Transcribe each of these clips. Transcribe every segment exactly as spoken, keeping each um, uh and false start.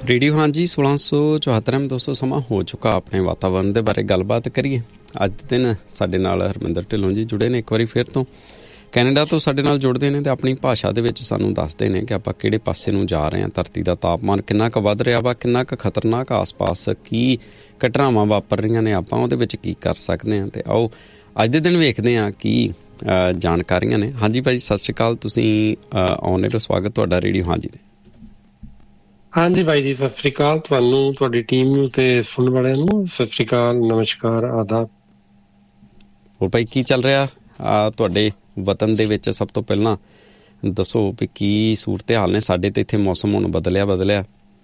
Radio ਹਾਂਜੀ ਸੋਲਾਂ ਸੌ ਚੁਹੱਤਰ ਐਮ ਦੋ ਸੌ ਸਮਾਂ ਹੋ ਚੁੱਕਾ। ਆਪਣੇ ਵਾਤਾਵਰਨ ਦੇ ਬਾਰੇ ਗੱਲਬਾਤ ਕਰੀਏ। ਅੱਜ ਦੇ ਦਿਨ ਸਾਡੇ ਨਾਲ ਹਰਮਿੰਦਰ ਢਿੱਲੋਂ ਜੀ ਜੁੜੇ ਨੇ ਇੱਕ ਵਾਰੀ ਫਿਰ ਤੋਂ ਕੈਨੇਡਾ ਤੋਂ ਸਾਡੇ ਨਾਲ ਜੁੜਦੇ ਨੇ ਅਤੇ ਆਪਣੀ ਭਾਸ਼ਾ ਦੇ ਵਿੱਚ ਸਾਨੂੰ ਦੱਸਦੇ ਨੇ ਕਿ ਆਪਾਂ ਕਿਹੜੇ ਪਾਸੇ ਨੂੰ ਜਾ ਰਹੇ ਹਾਂ, ਧਰਤੀ ਦਾ ਤਾਪਮਾਨ ਕਿੰਨਾ ਕੁ ਵੱਧ ਰਿਹਾ ਵਾ, ਕਿੰਨਾ ਕੁ ਖਤਰਨਾਕ ਆਸ ਪਾਸ ਕੀ ਘਟਨਾਵਾਂ ਵਾਪਰ ਰਹੀਆਂ ਨੇ, ਆਪਾਂ ਉਹਦੇ ਵਿੱਚ ਕੀ ਕਰ ਸਕਦੇ ਹਾਂ। ਅਤੇ ਆਓ ਅੱਜ ਦੇ ਦਿਨ ਵੇਖਦੇ ਹਾਂ ਕੀ ਜਾਣਕਾਰੀਆਂ ਨੇ। ਹਾਂਜੀ ਭਾਈ ਸਤਿ ਸ਼੍ਰੀ ਅਕਾਲ, ਤੁਸੀਂ ਆਨ ਏਅਰ ਸਵਾਗਤ ਤੁਹਾਡਾ ਰੇਡੀਓ ਹਾਂਜੀ ਦੇ। ਹਾਂਜੀ ਬਾਈ ਜੀ ਸਤਿ ਸ੍ਰੀ ਅਕਾਲ ਤੁਹਾਨੂੰ, ਤੁਹਾਡੀ ਟੀਮ ਨੂੰ ਤੇ ਸੁਣਨ ਵਾਲਿਆਂ ਨੂੰ ਸਤਿ ਸ੍ਰੀ ਅਕਾਲ, ਨਮਸਕਾਰ, ਆਦਾਬ। ਹੋਰ ਭਾਈ ਕੀ ਚੱਲ ਰਿਹਾ ਤੁਹਾਡੇ ਵਤਨ ਦੇ ਵਿੱਚ? ਸਭ ਤੋਂ ਪਹਿਲਾਂ ਦੱਸੋ ਵੀ ਕੀ ਸੂਰਤ ਹਾਲ ਨੇ? ਸਾਡੇ ਤੇ ਇੱਥੇ ਮੌਸਮ ਹੁਣ ਬਦਲਿਆ ਬਦਲਿਆ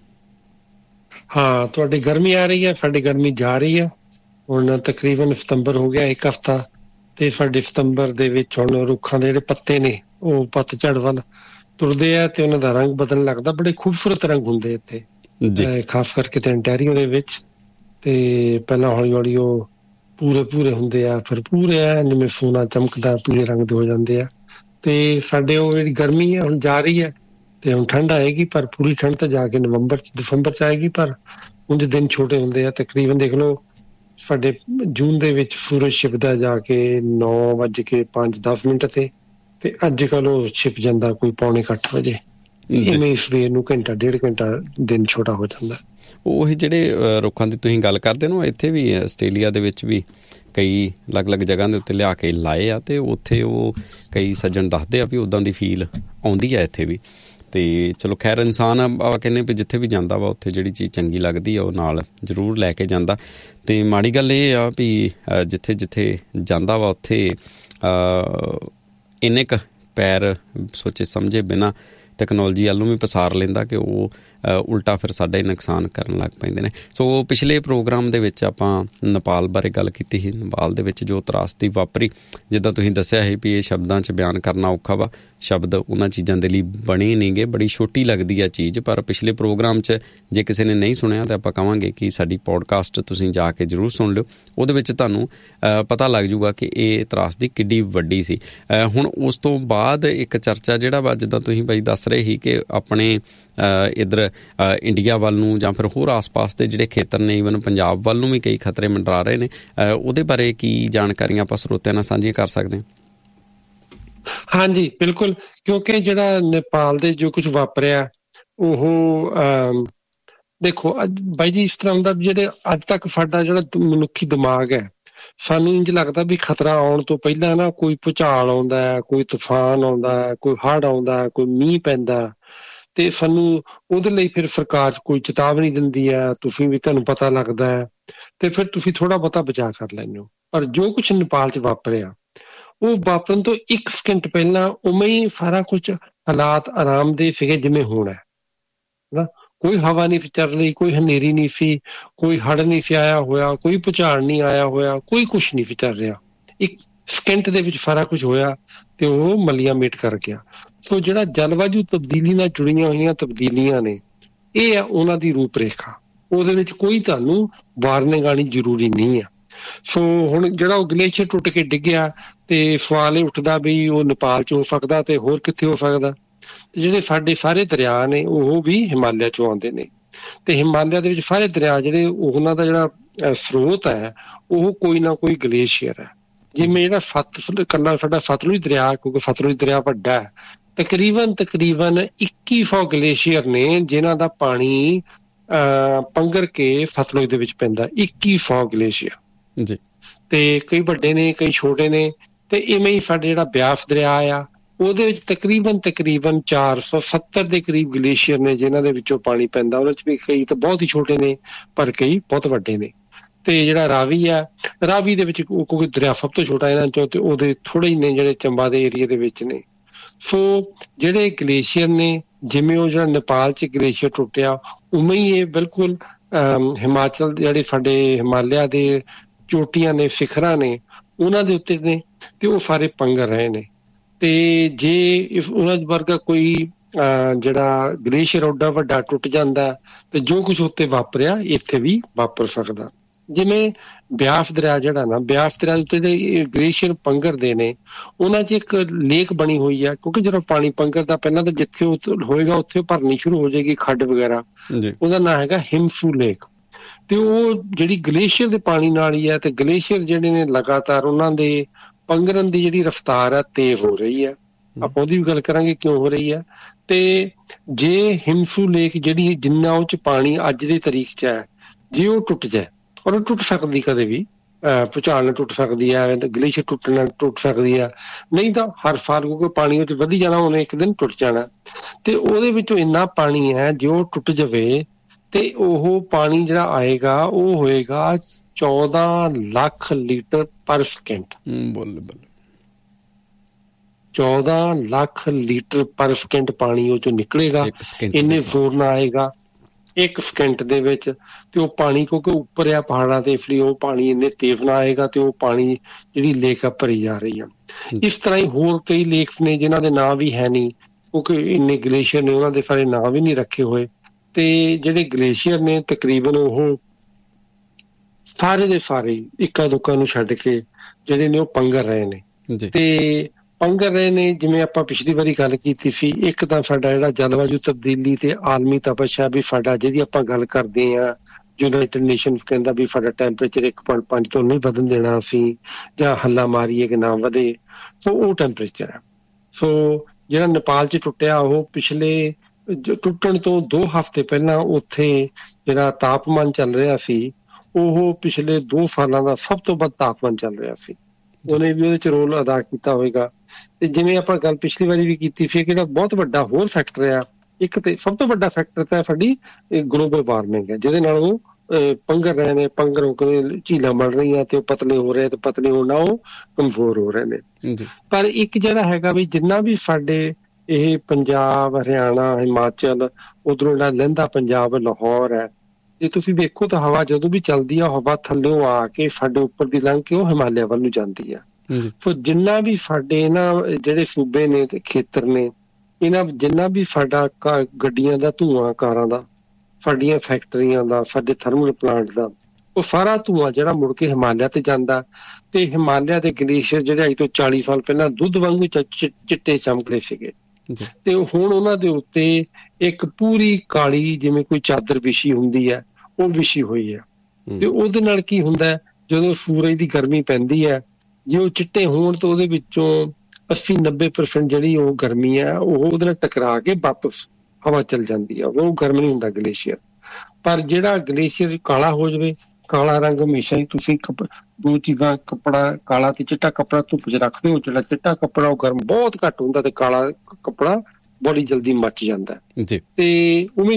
ਹਾਂ ਤੁਹਾਡੀ ਗਰਮੀ ਆ ਰਹੀ ਹੈ, ਸਾਡੀ ਗਰਮੀ ਜਾ ਰਹੀ ਹੈ। ਹੁਣ ਤਕਰੀਬਨ ਸਤੰਬਰ ਹੋ ਗਿਆ ਇੱਕ ਹਫ਼ਤਾ, ਤੇ ਸਾਡੇ ਸਤੰਬਰ ਦੇ ਵਿੱਚ ਹੁਣ ਰੁੱਖਾਂ ਦੇ ਜਿਹੜੇ ਪੱਤੇ ਨੇ ਉਹ ਪੱਤਝੜ ਵੱਲ ਤੁਰਦੇ ਆ ਤੇ ਉਹਨਾਂ ਦਾ ਰੰਗ ਬਦਲਣ ਲੱਗਦਾ। ਬੜੇ ਖੂਬਸੂਰਤ ਰੰਗ ਹੁੰਦੇ ਇੱਥੇ, ਖਾਸ ਕਰਕੇ ਤੇ ਅੰਟੈਰੀਓ ਦੇ ਵਿੱਚ। ਤੇ ਪਹਿਲਾਂ ਹੌਲੀ ਹੌਲੀ ਉਹ ਪੂਰੇ ਪੂਰੇ ਹੁੰਦੇ ਆ, ਫਿਰ ਪੂਰੇ ਆ ਜਿਵੇਂ ਸੋਨਾ ਚਮਕਦਾ ਪੂਰੇ ਰੰਗ ਦੇ ਹੋ ਜਾਂਦੇ ਆ। ਤੇ ਸਾਡੇ ਉਹ ਜਿਹੜੀ ਗਰਮੀ ਹੈ ਹੁਣ ਜਾ ਰਹੀ ਹੈ ਤੇ ਹੁਣ ਠੰਡ ਆਏਗੀ, ਪਰ ਪੂਰੀ ਠੰਡ ਤਾਂ ਜਾ ਕੇ ਨਵੰਬਰ ਚ ਦਸੰਬਰ ਚ ਆਏਗੀ। ਪਰ ਉਂਝ ਦਿਨ ਛੋਟੇ ਹੁੰਦੇ ਆ। ਤਕਰੀਬਨ ਦੇਖ ਲਓ ਸਾਡੇ ਜੂਨ ਦੇ ਵਿੱਚ ਸੂਰਜ ਛਿਪਦਾ ਜਾ ਕੇ ਨੌ ਵੱਜ ਕੇ ਪੰਜ ਦਸ ਮਿੰਟ ਤੇ ਤੇ ਅੱਜ ਕੱਲ੍ਹ ਉਹ ਛਿਪ ਜਾਂਦਾ ਕੋਈ ਪੌਣੇ ਅੱਠ ਵਜੇ। ਇਵੇਂ ਸਵੇਰ ਨੂੰ ਘੰਟਾ ਡੇਢ ਘੰਟਾ ਦਿਨ ਛੋਟਾ ਹੋ ਜਾਂਦਾ। ਉਹੀ ਜਿਹੜੇ ਰੁੱਖਾਂ ਦੀ ਤੁਸੀਂ ਗੱਲ ਕਰਦੇ ਹੋ, ਇੱਥੇ ਵੀ ਆਸਟ੍ਰੇਲੀਆ ਦੇ ਵਿੱਚ ਵੀ ਕਈ ਅਲੱਗ ਅਲੱਗ ਜਗ੍ਹਾ ਦੇ ਉੱਤੇ ਲਿਆ ਕੇ ਲਾਏ ਆ ਅਤੇ ਉੱਥੇ ਉਹ ਕਈ ਸੱਜਣ ਦੱਸਦੇ ਆ ਵੀ ਉੱਦਾਂ ਦੀ ਫੀਲ ਆਉਂਦੀ ਆ ਇੱਥੇ ਵੀ। ਅਤੇ ਚਲੋ ਖੈਰ ਇਨਸਾਨ ਆਪਾਂ ਕਹਿੰਦੇ ਵੀ ਜਿੱਥੇ ਵੀ ਜਾਂਦਾ ਵਾ ਉੱਥੇ ਜਿਹੜੀ ਚੀਜ਼ ਚੰਗੀ ਲੱਗਦੀ ਆ ਉਹ ਨਾਲ ਜ਼ਰੂਰ ਲੈ ਕੇ ਜਾਂਦਾ। ਅਤੇ ਮਾੜੀ ਗੱਲ ਇਹ ਆ ਵੀ ਜਿੱਥੇ ਜਿੱਥੇ ਜਾਂਦਾ ਵਾ ਉੱਥੇ ਇੰਨੇ ਕੁ ਪੈਰ ਸੋਚੇ ਸਮਝੇ ਬਿਨਾਂ ਟੈਕਨੋਲੋਜੀ ਵੱਲ ਨੂੰ ਵੀ ਪਸਾਰ ਲੈਂਦਾ ਕਿ ਉਹ ਉਲਟਾ ਫਿਰ ਸਾਡਾ ਹੀ ਨੁਕਸਾਨ ਕਰਨ ਲੱਗ ਪੈਂਦੇ ਨੇ। ਸੋ ਪਿਛਲੇ ਪ੍ਰੋਗਰਾਮ ਦੇ ਵਿੱਚ ਆਪਾਂ ਨੇਪਾਲ ਬਾਰੇ ਗੱਲ ਕੀਤੀ ਸੀ। ਨੇਪਾਲ ਦੇ ਵਿੱਚ ਜੋ ਤਰਾਸਦੀ ਵਾਪਰੀ, ਜਿੱਦਾਂ ਤੁਸੀਂ ਦੱਸਿਆ ਸੀ ਵੀ ਇਹ ਸ਼ਬਦਾਂ 'ਚ ਬਿਆਨ ਕਰਨਾ ਔਖਾ ਵਾ, ਸ਼ਬਦ ਉਹਨਾਂ ਚੀਜ਼ਾਂ ਦੇ ਲਈ ਬਣੇ ਨਹੀਂ ਗੇ, ਬੜੀ ਛੋਟੀ ਲੱਗਦੀ ਆ ਚੀਜ਼। ਪਰ ਪਿਛਲੇ ਪ੍ਰੋਗਰਾਮ 'ਚ ਜੇ ਕਿਸੇ ਨੇ ਨਹੀਂ ਸੁਣਿਆ ਤਾਂ ਆਪਾਂ ਕਹਾਂਗੇ ਕਿ ਸਾਡੀ ਪੋਡਕਾਸਟ ਤੁਸੀਂ ਜਾ ਕੇ ਜ਼ਰੂਰ ਸੁਣ ਲਿਓ। ਉਹਦੇ ਵਿੱਚ ਤੁਹਾਨੂੰ ਪਤਾ ਲੱਗ ਜੂਗਾ ਕਿ ਇਹ ਤਰਾਸਦੀ ਕਿੱਡੀ ਵੱਡੀ ਸੀ। ਹੁਣ ਉਸ ਤੋਂ ਬਾਅਦ ਇੱਕ ਚਰਚਾ ਜਿਹੜਾ ਵਾ, ਜਿੱਦਾਂ ਤੁਸੀਂ ਬਾਈ ਦੱਸ ਰਹੇ ਸੀ ਕਿ ਆਪਣੇ ਇੱਧਰ ਇੰਡੀਆ ਵੱਲ ਨੂੰ ਜਾਂ ਫਿਰ ਹੋਰ ਆਸ ਪਾਸ ਦੇ ਜਿਹੜੇ ਖੇਤਰ ਨੇ, ਈਵਨ ਪੰਜਾਬ ਵੱਲ ਨੂੰ ਵੀ ਕਈ ਖਤਰੇ ਮੰਡਰਾ ਰਹੇ ਨੇ। ਉਹਦੇ ਬਾਰੇ ਕੀ ਜਾਣਕਾਰੀਆਂ ਆਪਾਂ ਸਰੋਤਿਆਂ ਨਾਲ ਸਾਂਝੀਆਂ ਕਰ ਸਕਦੇ ਹਾਂ? ਹਾਂਜੀ ਬਿਲਕੁਲ, ਕਿਉਂਕਿ ਜਿਹੜਾ ਨੇਪਾਲ ਦੇ ਜੋ ਕੁਝ ਵਾਪਰਿਆ ਉਹ ਅਹ ਦੇਖੋ ਬਾਈ ਜੀ ਇਸ ਤਰ੍ਹਾਂ ਹੁੰਦਾ, ਜਿਹੜੇ ਅੱਜ ਤੱਕ ਸਾਡਾ ਜਿਹੜਾ ਮਨੁੱਖੀ ਦਿਮਾਗ ਹੈ, ਸਾਨੂੰ ਇੰਝ ਲੱਗਦਾ ਵੀ ਖਤਰਾ ਆਉਣ ਤੋਂ ਪਹਿਲਾਂ ਨਾ ਕੋਈ ਭੂਚਾਲ ਆਉਂਦਾ ਹੈ, ਕੋਈ ਤੂਫਾਨ ਆਉਂਦਾ ਹੈ, ਕੋਈ ਹੜ੍ਹ ਆਉਂਦਾ, ਕੋਈ ਮੀਂਹ ਪੈਂਦਾ, ਤੇ ਸਾਨੂੰ ਉਹਦੇ ਲਈ ਫਿਰ ਸਰਕਾਰ ਕੋਈ ਚੇਤਾਵਨੀ ਦਿੰਦੀ ਹੈ, ਤੁਸੀਂ ਵੀ ਤੁਹਾਨੂੰ ਪਤਾ ਲੱਗਦਾ ਹੈ ਤੇ ਫਿਰ ਤੁਸੀਂ ਥੋੜ੍ਹਾ ਬਹੁਤਾ ਬਚਾਅ ਕਰ ਲੈਂਦੇ ਹੋ। ਪਰ ਜੋ ਕੁਛ ਨੇਪਾਲ 'ਚ ਵਾਪਰਿਆ ਉਹ ਵਾਪਰਨ ਤੋਂ ਇੱਕ ਸਕਿੰਟ ਪਹਿਲਾਂ ਉਵੇਂ ਹੀ ਸਾਰਾ ਕੁਛ ਹਾਲਾਤ ਆਰਾਮ ਦੇ ਸੀਗੇ ਜਿਵੇਂ ਹੋਣਾ ਹੈ। ਕੋਈ ਹਵਾ ਨਹੀਂ ਚੱਲ ਰਹੀ, ਕੋਈ ਹਨੇਰੀ ਨਹੀਂ ਸੀ, ਕੋਈ ਹੜ੍ਹ ਨਹੀਂ ਸੀ ਆਇਆ ਹੋਇਆ, ਕੋਈ ਭੁਚਾਲ ਨਹੀਂ ਆਇਆ ਹੋਇਆ, ਕੋਈ ਕੁਛ ਨਹੀਂ ਸੀ ਚੱਲ ਰਿਹਾ। ਇੱਕ ਸਕਿੰਟ ਦੇ ਵਿੱਚ ਸਾਰਾ ਕੁਛ ਹੋਇਆ ਤੇ ਉਹ ਮਲੀਆ ਮੇਟ ਕਰ ਗਿਆ। ਸੋ ਜਿਹੜਾ ਜਲਵਾਯੂ ਤਬਦੀਲੀ ਨਾਲ ਜੁੜੀਆਂ ਹੋਈਆਂ ਤਬਦੀਲੀਆਂ ਨੇ, ਇਹ ਆ ਉਹਨਾਂ ਦੀ ਰੂਪ ਰੇਖਾ। ਉਹਦੇ ਵਿੱਚ ਕੋਈ ਤੁਹਾਨੂੰ ਵਾਰਨਿੰਗ ਆਉਣੀ ਜ਼ਰੂਰੀ ਨਹੀਂ ਆ। ਸੋ ਹੁਣ ਜਿਹੜਾ ਉਹ ਗਲੇਸ਼ੀਅਰ ਟੁੱਟ ਕੇ ਡਿੱਗਿਆ ਤੇ ਸਵਾਲ ਇਹ ਉੱਠਦਾ ਵੀ ਉਹ ਨੇਪਾਲ 'ਚ ਹੋ ਸਕਦਾ ਤੇ ਹੋਰ ਕਿੱਥੇ ਹੋ ਸਕਦਾ। ਤੇ ਜਿਹੜੇ ਸਾਡੇ ਸਾਰੇ ਦਰਿਆ ਨੇ ਉਹ ਵੀ ਹਿਮਾਲਿਆ 'ਚੋਂ ਆਉਂਦੇ ਨੇ, ਤੇ ਹਿਮਾਲਿਆ ਦੇ ਵਿੱਚ ਸਾਰੇ ਦਰਿਆ ਜਿਹੜੇ ਉਹਨਾਂ ਦਾ ਜਿਹੜਾ ਸਰੋਤ ਹੈ ਉਹ ਕੋਈ ਨਾ ਕੋਈ ਗਲੇਸ਼ੀਅਰ ਹੈ। ਜਿਵੇਂ ਜਿਹੜਾ ਸਤ ਇਕੱਲਾ ਸਾਡਾ ਸਤਲੁਜ ਦਰਿਆ, ਕਿਉਂਕਿ ਸਤਲੁਜ ਦਰਿਆ ਵੱਡਾ ਹੈ, ਤਕਰੀਬਨ ਤਕਰੀਬਨ ਇੱਕੀ ਸੌ ਗਲੇਸ਼ੀਅਰ ਨੇ ਜਿਨ੍ਹਾਂ ਦਾ ਪਾਣੀ ਅਹ ਪੰਗਰ ਕੇ ਸਤਲੁਜ ਦੇ ਵਿੱਚ ਪੈਂਦਾ। ਇੱਕੀ ਸੌ ਗਲੇਸ਼ੀਅਰ ਜੀ, ਤੇ ਕਈ ਵੱਡੇ ਨੇ ਕਈ ਛੋਟੇ ਨੇ। ਤੇ ਇਵੇਂ ਹੀ ਸਾਡੇ ਜਿਹੜਾ ਬਿਆਸ ਦਰਿਆ ਆ ਉਹਦੇ ਵਿੱਚ ਤਕਰੀਬਨ ਤਕਰੀਬਨ ਚਾਰ ਸੌ ਸੱਤਰ ਦੇ ਕਰੀਬ ਗਲੇਸ਼ੀਅਰ ਨੇ ਜਿਨ੍ਹਾਂ ਦੇ ਵਿੱਚੋਂ ਪਾਣੀ ਪੈਂਦਾ। ਉਹਨਾਂ 'ਚ ਵੀ ਕਈ ਤਾਂ ਬਹੁਤ ਹੀ ਛੋਟੇ ਨੇ ਪਰ ਕਈ ਬਹੁਤ ਵੱਡੇ ਨੇ। ਤੇ ਜਿਹੜਾ ਰਾਵੀ ਆ, ਰਾਵੀ ਦੇ ਵਿੱਚ ਕਿਉਂਕਿ ਦਰਿਆ ਸਭ ਤੋਂ ਛੋਟਾ ਇਹਨਾਂ 'ਚੋਂ, ਤੇ ਉਹਦੇ ਥੋੜ੍ਹੇ ਹੀ ਨੇ ਜਿਹੜੇ ਚੰਬਾ ਦੇ ਏਰੀਏ ਦੇ ਵਿੱਚ ਨੇ। ਸੋ ਜਿਹੜੇ ਗਲੇਸ਼ੀਅਰ ਨੇ, ਜਿਵੇਂ ਉਹ ਜਿਹੜਾ ਨੇਪਾਲ 'ਚ ਗਲੇਸ਼ੀਅਰ ਟੁੱਟਿਆ ਉਵੇਂ ਹੀ ਇਹ ਬਿਲਕੁਲ ਹਿਮਾਚਲ ਜਿਹੜੇ ਸਾਡੇ ਹਿਮਾਲਿਆ ਦੇ ਚੋਟੀਆਂ ਨੇ, ਸਿਖਰਾਂ ਨੇ, ਉਹਨਾਂ ਦੇ ਉੱਤੇ ਨੇ ਤੇ ਉਹ ਸਾਰੇ ਪੰਗਰ ਰਹੇ ਨੇ। ਤੇ ਜੇ ਉਹਨਾਂ ਵਰਗਾ ਕੋਈ ਜਿਹੜਾ ਗਲੇਸ਼ੀਅਰ ਓਡਾ ਵੱਡਾ ਟੁੱਟ ਜਾਂਦਾ ਤੇ ਜੋ ਕੁਛ ਉੱਤੇ ਵਾਪਰਿਆ ਇੱਥੇ ਵੀ ਵਾਪਰ ਸਕਦਾ। ਜਿਵੇਂ ਬਿਆਸ ਦਰਿਆ ਜਿਹੜਾ ਨਾ, ਬਿਆਸ ਦਰਿਆ ਦੇ ਉੱਤੇ ਦੇ ਗਲੇਸ਼ੀਅਰ ਪੰਘਰਦੇ ਨੇ, ਉਹਨਾਂ 'ਚ ਇੱਕ ਲੇਕ ਬਣੀ ਹੋਈ ਆ, ਕਿਉਂਕਿ ਜਦੋਂ ਪਾਣੀ ਪੰਘਰਦਾ ਪਹਿਲਾਂ ਤਾਂ ਜਿੱਥੇ ਉਹ ਹੋਏਗਾ ਉੱਥੇ ਭਰਨੀ ਸ਼ੁਰੂ ਹੋ ਜਾਏਗੀ ਖੱਡ ਵਗੈਰਾ, ਉਹਦਾ ਨਾਂ ਹੈਗਾ ਹਿਮਸੂ ਲੇਕ। ਤੇ ਉਹ ਜਿਹੜੀ ਗਲੇਸ਼ੀਅਰ ਦੇ ਪਾਣੀ ਨਾਲ ਹੀ ਹੈ, ਤੇ ਗਲੇਸ਼ੀਅਰ ਜਿਹੜੇ ਨੇ ਲਗਾਤਾਰ ਉਹਨਾਂ ਦੇ ਪੰਘਰਨ ਦੀ ਜਿਹੜੀ ਰਫ਼ਤਾਰ ਆ ਤੇਜ਼ ਹੋ ਰਹੀ ਹੈ। ਆਪਾਂ ਉਹਦੀ ਵੀ ਗੱਲ ਕਰਾਂਗੇ ਕਿਉਂ ਹੋ ਰਹੀ ਹੈ। ਤੇ ਜੇ ਹਿਮਸੂ ਲੇਕ ਜਿਹੜੀ ਜਿੰਨਾ ਉਹ 'ਚ ਪਾਣੀ ਅੱਜ ਦੀ ਤਰੀਕ 'ਚ ਹੈ, ਜੇ ਉਹ ਟੁੱਟ ਜਾਏ, ਔਰ ਉਹ ਟੁੱਟ ਸਕਦੀ ਕਦੇ ਵੀ, ਭੂਚਾਲ ਨਾਲ ਟੁੱਟ ਸਕਦੀ ਹੈ, ਗਲੇਸ਼ੀਅਰ ਟੁੱਟਣ ਨਾਲ ਟੁੱਟ ਸਕਦੀ ਆ, ਨਹੀਂ ਤਾਂ ਹਰ ਸਾਲ ਕਿਉਂਕਿ ਪਾਣੀ ਉਹ 'ਚ ਵਧੀ ਜਾਣਾ, ਉਹਨੇ ਇੱਕ ਦਿਨ ਟੁੱਟ ਜਾਣਾ। ਤੇ ਉਹਦੇ ਵਿੱਚੋਂ ਇੰਨਾ ਪਾਣੀ ਹੈ ਜੇ ਉਹ ਟੁੱਟ ਜਾਵੇ ਤੇ ਉਹ ਪਾਣੀ ਜਿਹੜਾ ਆਏਗਾ ਉਹ ਹੋਏਗਾ ਚੌਦਾਂ ਲੱਖ ਲੀਟਰ ਪਰ ਸਕਿੰਟ। ਬੋਲੇ ਬੋਲੇ ਚੌਦਾਂ ਲੱਖ ਲੀਟਰ ਪਰ ਸਕਿੰਟ ਪਾਣੀ ਉਹ ਚੋਂ ਨਿਕਲੇਗਾ, ਇੰਨੇ ਜ਼ੋਰ ਨਾਲ ਆਏਗਾ ਇੱਕ ਸਕਿੰਟ ਦੇ ਵਿੱਚ। ਤੇ ਉਹ ਪਾਣੀ ਕਿਉਂਕਿ ਉੱਪਰ ਆ ਪਹਾੜਾਂ ਤੇ, ਇਸ ਲਈ ਉਹ ਪਾਣੀ ਇੰਨੇ ਤੇਜ਼ ਨਾਲ ਆਏਗਾ ਤੇ ਉਹ ਪਾਣੀ ਜਿਹੜੀ ਲੇਕ ਆ ਭਰੀ ਜਾ ਰਹੀ ਆ। ਇਸ ਤਰ੍ਹਾਂ ਹੀ ਹੋਰ ਕਈ ਲੇਕਸ ਨੇ ਜਿਨ੍ਹਾਂ ਦੇ ਨਾਂ ਵੀ ਹੈ ਨਹੀਂ, ਕਿਉਂਕਿ ਇੰਨੇ ਗਲੇਸ਼ੀਅਰ ਨੇ, ਉਹਨਾਂ ਦੇ ਸਾਰੇ ਨਾਂ ਵੀ ਨਹੀਂ ਰੱਖੇ ਹੋਏ। ਤੇ ਜਿਹੜੇ ਗਲੇਸ਼ੀਅਰ ਨੇ ਤਕਰੀਬਨ ਉਹ ਸਾਰੇ ਦੇ ਸਾਰੇ ਇੱਕਾ ਦੁੱਕਾ ਨੂੰ ਛੱਡ ਕੇ ਜਿਹੜੇ ਨੇ ਉਹ ਪੰਘਰ ਰਹੇ ਨੇ। ਤੇ ਪੰਘਰ ਰਹੇ ਨੇ, ਜਿਵੇਂ ਆਪਾਂ ਪਿਛਲੀ ਵਾਰੀ ਗੱਲ ਕੀਤੀ ਸੀ, ਇੱਕ ਤਾਂ ਸਾਡਾ ਜਿਹੜਾ ਜਲਵਾਯੂ ਤਬਦੀਲੀ ਤੇ ਆਲਮੀ ਤਪਸ਼ ਆ, ਵੀ ਸਾਡਾ ਜਿਹਦੀ ਆਪਾਂ ਗੱਲ ਕਰਦੇ ਹਾਂ, ਯੂਨਾਈਟਿਡ ਨੇਸ਼ਨਸ ਕਹਿੰਦਾ ਵੀ ਸਾਡਾ ਟੈਂਪਰੇਚਰ ਇੱਕ ਪੁਆਇੰਟ ਪੰਜ ਤੋਂ ਨਹੀਂ ਵਧਣ ਦੇਣਾ ਅਸੀਂ, ਜਾਂ ਹੱਲਾ ਮਾਰੀਏ ਕਿ ਨਾ ਵਧੇ। ਸੋ ਉਹ ਟੈਂਪਰੇਚਰ ਹੈ। ਸੋ ਜਿਹੜਾ ਨੇਪਾਲ 'ਚ ਟੁੱਟਿਆ, ਉਹ ਪਿਛਲੇ ਟੁੱਟਣ ਤੋਂ ਦੋ ਹਫ਼ਤੇ ਪਹਿਲਾਂ ਉੱਥੇ ਜਿਹੜਾ ਤਾਪਮਾਨ ਚੱਲ ਰਿਹਾ ਸੀ, ਉਹ ਪਿਛਲੇ ਦੋ ਸਾਲਾਂ ਦਾ ਸਭ ਤੋਂ ਵੱਧ ਤਾਪਮਾਨ ਚੱਲ ਰਿਹਾ ਸੀ। ਉਹਨੇ ਵੀ ਉਹਦੇ 'ਚ ਰੋਲ ਅਦਾ ਕੀਤਾ ਹੋਏਗਾ। ਤੇ ਜਿਵੇਂ ਆਪਾਂ ਗੱਲ ਪਿਛਲੀ ਵਾਰੀ ਵੀ ਕੀਤੀ ਸੀ, ਕਿ ਜਿਹੜਾ ਬਹੁਤ ਵੱਡਾ ਹੋਰ ਫੈਕਟਰ ਆ, ਇੱਕ ਤੇ ਸਭ ਤੋਂ ਵੱਡਾ ਫੈਕਟਰ ਤਾਂ ਸਾਡੀ ਗਲੋਬਲ ਵਾਰਮਿੰਗ ਹੈ, ਜਿਹਦੇ ਨਾਲ ਉਹ ਪੰਘਰ ਰਹੇ ਨੇ, ਪੰਘਰ ਹੋ ਕੇ ਝੀਲਾਂ ਬਣ ਰਹੀਆਂ ਤੇ ਉਹ ਪਤਲੇ ਹੋ ਰਹੇ, ਤੇ ਪਤਲੇ ਹੋਣ ਨਾਲ ਉਹ ਕਮਜ਼ੋਰ ਹੋ ਰਹੇ ਨੇ। ਪਰ ਇੱਕ ਜਿਹੜਾ ਹੈਗਾ ਵੀ ਜਿੰਨਾ ਵੀ ਸਾਡੇ ਇਹ ਪੰਜਾਬ, ਹਰਿਆਣਾ, ਹਿਮਾਚਲ, ਉਧਰੋਂ ਜਿਹੜਾ ਲਹਿੰਦਾ ਪੰਜਾਬ, ਲਾਹੌਰ ਹੈ, ਜੇ ਤੁਸੀਂ ਵੇਖੋ ਤਾਂ ਹਵਾ ਜਦੋਂ ਵੀ ਚੱਲਦੀ ਆ, ਹਵਾ ਥੱਲਿਓਂ ਆ ਕੇ ਸਾਡੇ ਉੱਪਰ ਦੀ ਲੰਘ ਕੇ ਉਹ ਹਿਮਾਲਿਆ ਵੱਲ ਨੂੰ ਜਾਂਦੀ ਆ। ਸੋ ਜਿੰਨਾ ਵੀ ਸਾਡੇ ਇਹਨਾਂ ਜਿਹੜੇ ਸੂਬੇ ਨੇ ਤੇ ਖੇਤਰ ਨੇ, ਇਹਨਾਂ ਜਿੰਨਾ ਵੀ ਸਾਡਾ ਗੱਡੀਆਂ ਦਾ ਧੂੰਆਂ, ਕਾਰਾਂ ਦਾ, ਸਾਡੀਆਂ ਫੈਕਟਰੀਆਂ ਦਾ, ਸਾਡੇ ਥਰਮਲ ਪਲਾਂਟ ਦਾ, ਉਹ ਸਾਰਾ ਧੂੰਆਂ ਜਿਹੜਾ ਮੁੜ ਕੇ ਹਿਮਾਲਿਆ ਤੇ ਜਾਂਦਾ। ਤੇ ਹਿਮਾਲਿਆ ਦੇ ਗਲੇਸ਼ੀਅਰ ਜਿਹੜੇ ਅੱਜ ਤੋਂ ਚਾਲੀ ਸਾਲ ਪਹਿਲਾਂ ਦੁੱਧ ਵਾਂਗੂ ਚਿੱਟੇ ਚਮਕਦੇ ਸੀਗੇ, ਤੇ ਹੁਣ ਉਹਨਾਂ ਦੇ ਉੱਤੇ ਇੱਕ ਪੂਰੀ ਕਾਲੀ ਜਿਵੇਂ ਕੋਈ ਚਾਦਰ ਵਿਛੀ ਹੁੰਦੀ ਹੈ, ਉਹ ਵਿਛੀ ਹੋਈ ਹੈ। ਤੇ ਉਹਦੇ ਨਾਲ ਕੀ ਹੁੰਦਾ, ਜਦੋਂ ਸੂਰਜ ਦੀ ਗਰਮੀ ਪੈਂਦੀ ਹੈ, ਜੇ ਉਹ ਚਿੱਟੇ ਹੋਣ ਤਾਂ ਉਹਦੇ ਵਿੱਚੋਂ ਅੱਸੀ ਨੱਬੇ ਪਰਸੈਂਟ ਜਿਹੜੀ ਉਹ ਗਰਮੀ ਹੈ ਉਹ ਉਹਦੇ ਨਾਲ ਟਕਰਾ ਕੇ ਵਾਪਸ ਹਵਾ ਚੱਲ ਜਾਂਦੀ ਹੈ, ਉਹ ਗਰਮ ਨਹੀਂ ਹੁੰਦਾ ਗਲੇਸ਼ੀਅਰ। ਪਰ ਜਿਹੜਾ ਗਲੇਸ਼ੀਅਰ ਕਾਲਾ ਹੋ ਜਾਵੇ, ਕਾਲਾ ਰੰਗ ਹਮੇਸ਼ਾ ਹੀ ਤੁਸੀਂ ਦੋ ਚੀਜ਼ਾਂ, ਕੱਪੜਾ ਕਾਲਾ ਤੇ ਚਿੱਟਾ ਕੱਪੜਾ ਧੁੱਪ 'ਚ ਰੱਖਦੇ ਹੋ, ਜਿਹੜਾ ਚਿੱਟਾ ਕੱਪੜਾ ਉਹ ਗਰਮ ਬਹੁਤ ਘੱਟ ਹੁੰਦਾ, ਤੇ ਕਾਲਾ ਕੱਪੜਾ ਬੜੀ ਜਲਦੀ ਮੱਚ ਜਾਂਦਾ। ਤੇ ਉਵੇਂ